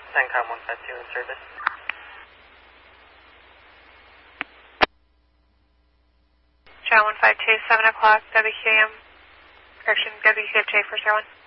CENTCOM 152 in service. John 152, 7 o'clock, WQAM, correction, WQFJ for 01.